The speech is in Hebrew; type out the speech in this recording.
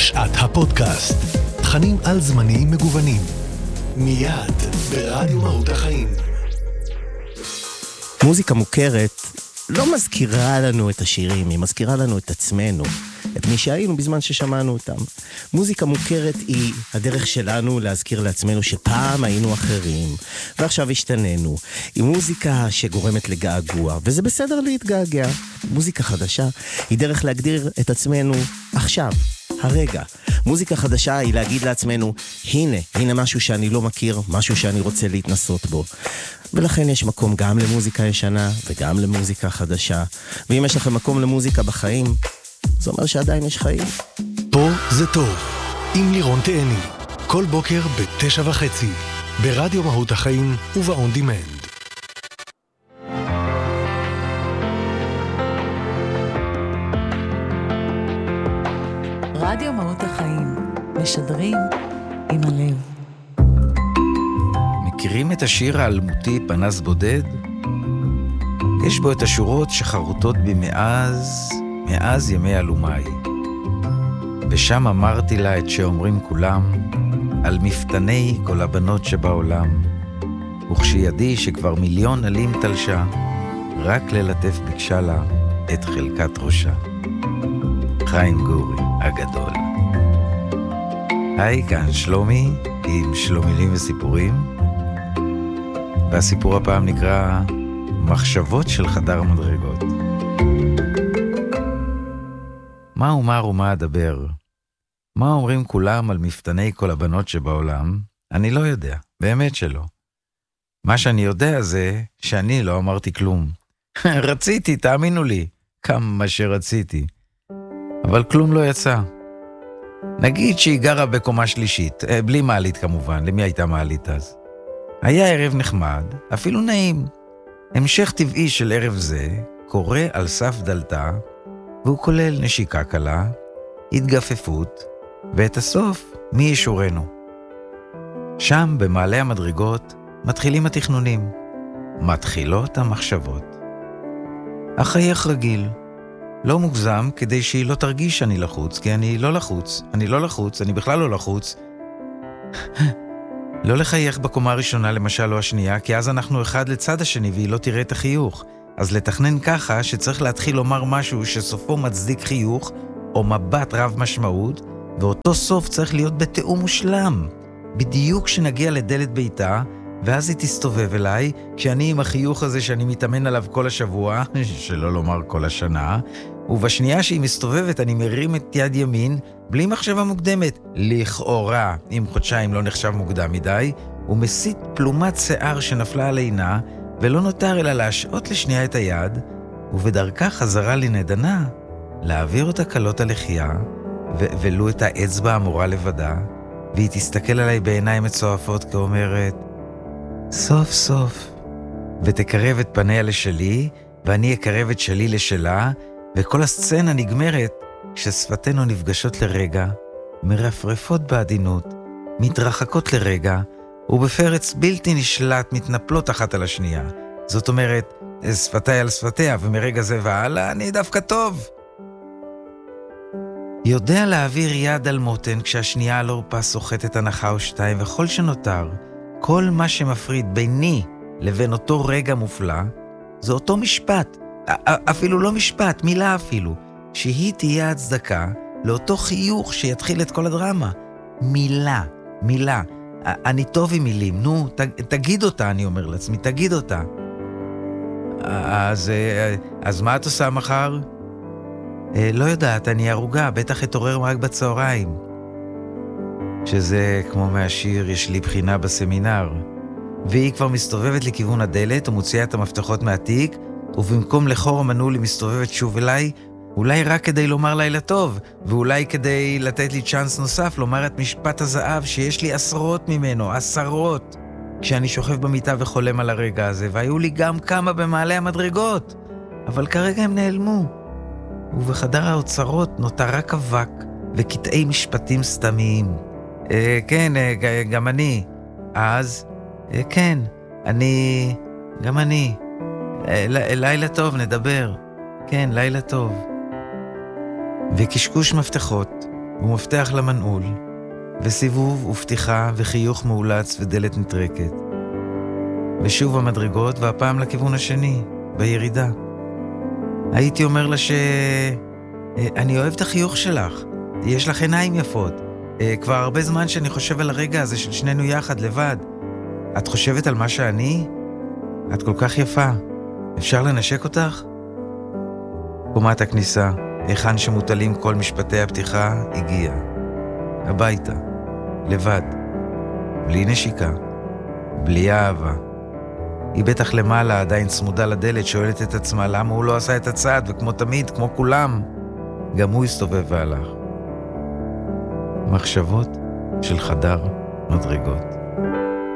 שעת הפודקאסט. תכנים על זמניים מגוונים. מיד ברדיו מהות החיים. מוזיקה מוכרת לא מזכירה לנו את השירים, היא מזכירה לנו את עצמנו, את מי שהיינו בזמן ששמענו אותם. מוזיקה מוכרת היא הדרך שלנו להזכיר לעצמנו שפעם היינו אחרים, ועכשיו השתננו. היא מוזיקה שגורמת לגעגוע, וזה בסדר להתגעגע. מוזיקה חדשה היא דרך להגדיר את עצמנו עכשיו, הרגע. מוזיקה חדשה היא להגיד לעצמנו, הנה משהו שאני לא מכיר, משהו שאני רוצה להתנסות בו. ולכן יש מקום גם למוזיקה ישנה וגם למוזיקה חדשה. ואם יש לכם מקום למוזיקה בחיים, זה אומר שעדיין יש חיים. פה זה טוב, עם לירון תאני. כל בוקר ב9:30, ברדיו מהות החיים ובאון דימנד. רדיו מהות החיים, משדרים עם הלב. מכירים את השיר האלמותי פנס בודד? יש בו את השורות שחרוטות בי מאז ימי אלומי. ושם אמרתי לה את שאומרים כולם, על מפתני כל הבנות שבעולם. וכשידי שכבר מיליון עלים תלשה, רק ללטף ביקשה לה את חלקת ראשה. חיים גורי הגדול. היי, כאן שלומי עם שלומילים וסיפורים. והסיפור הפעם נקרא מחשבות של חדר מדרגות. מה אומר ומה אדבר? מה אומרים כולם על מפתני כל הבנות שבעולם? אני לא יודע, באמת שלא. מה שאני יודע זה שאני לא אמרתי כלום. רציתי, תאמינו לי, כמה שרציתי. אבל כלום לא יצא. נגיד שהיא גרה בקומה שלישית, בלי מעלית כמובן, למי הייתה מעלית אז? היה ערב נחמד, אפילו נעים. המשך טבעי של ערב זה קורא על סף דלתה, והוא כולל נשיקה קלה, התגפפות, ואת הסוף מי ישורנו. שם במעלה המדרגות מתחילים התכנונים, מתחילות המחשבות. אחייך רגיל, לא מוגזם כדי שהיא לא תרגיש שאני לחוץ, כי אני לא לחוץ, אני בכלל לא לחוץ. לא לחייך בקומה הראשונה למשל או השנייה, כי אז אנחנו אחד לצד השני והיא לא תראה את החיוך. אז לתכנן ככה שצריך להתחיל לומר משהו שסופו מצדיק חיוך או מבט רב משמעות, ואותו סוף צריך להיות בתיאום מושלם. בדיוק כשנגיע לדלת ביתה, ואז היא תסתובב אליי, כשאני עם החיוך הזה שאני מתאמן עליו כל השבוע, שלא לומר כל השנה, ובשנייה שהיא מסתובבת אני מרים את יד ימין, בלי מחשבה מוקדמת, לכאורה, אם חודשיים לא נחשב מוקדם מדי, ומסית פלומת שיער שנפלה על עינה, ולא נותר אלא להשעות לשנייה את היד, ובדרכה חזרה לנדנה, להעביר אותה קלות הלחייה, ולו את האצבע המורה לבדה, והיא תסתכל עליי בעיניים מצועפות כאומרת, סוף סוף, ותקרב את פניה לשלי, ואני אקרב את שלי לשלה, וכל הסצנה נגמרת כששפתנו נפגשות לרגע, מרפרפות בעדינות, מתרחקות לרגע, ובפרץ בלתי נשלט מתנפלות אחת על השנייה. זאת אומרת, שפתיה על שפתיה, ומרגע זה והלאה אני דווקא טוב. יודע להעביר יד על מותן כשהשנייה על עורפה סוחטת הנחה או שתיים, וכל שנותר, כל מה שמפריד ביני לבין אותו רגע מופלא, זה אותו משפט, אפילו לא משפט, מילה אפילו, שהיא תהיה הצדקה לאותו חיוך שיתחיל את כל הדרמה. מילה. אני טוב עם מילים, נו, תגיד אותה, אני אומר לעצמי, תגיד אותה. אז מה את עושה מחר? לא יודעת, אני ארוגה, בטח אתעורר רק בצהריים. שזה כמו מהשיר, יש לי בחינה בסמינר. והיא כבר מסתובבת לכיוון הדלת ומוציאה את המפתחות מהתיק, ובמקום לחור מנעול היא מסתובבת שוב אליי, אולי רק כדי לומר לילה טוב, ואולי כדי לתת לי צ'אנס נוסף לומר את משפט הזהב שיש לי עשרות ממנו, עשרות, כשאני שוכב במיטה וחולם על הרגע הזה, והיו לי גם כמה במעלה המדרגות, אבל כרגע הם נעלמו. ובחדר האוצרות נותר רק אבק וקטעי משפטים סתמיים. כן, גם אני. אז, כן, גם אני. לילה טוב, נדבר. כן, לילה טוב. וקשקוש מפתחות, ומפתח למנעול, וסיבוב ופתיחה וחיוך מאולץ ודלת נטרקת. ושוב המדרגות, והפעם לכיוון השני, בירידה. הייתי אומר לה אני אוהב את החיוך שלך, יש לך עיניים יפות. כבר הרבה זמן שאני חושב על הרגע הזה של שנינו יחד, לבד. את חושבת על מה שאני? את כל כך יפה. אפשר לנשק אותך? קומת הכניסה, היכן שמוטלים כל משפטי הפתיחה, הגיע. הביתה, לבד. בלי נשיקה, בלי אהבה. היא בטח למעלה, עדיין צמודה לדלת, שואלת את עצמה למה הוא לא עשה את הצעד, וכמו תמיד, כמו כולם, גם הוא הסתובב והלך. מחשבות של חדר מדרגות.